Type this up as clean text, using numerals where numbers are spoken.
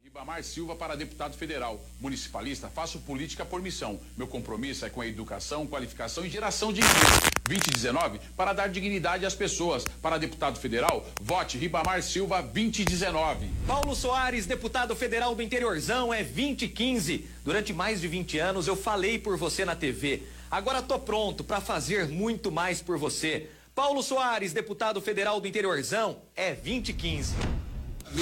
Ribamar Silva para deputado federal. Municipalista, faço política por missão. Meu compromisso é com a educação, qualificação e geração de emprego. 2019, para dar dignidade às pessoas. Para deputado federal, vote Ribamar Silva 2019. Paulo Soares, deputado federal do interiorzão, é 2015. Durante mais de 20 anos eu falei por você na TV. Agora tô pronto para fazer muito mais por você. Paulo Soares, deputado federal do interiorzão, é 2015.